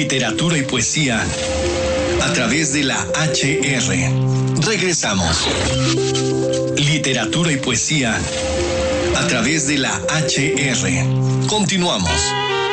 Literatura y poesía a través de la HR. Regresamos. Literatura y poesía a través de la HR. Continuamos.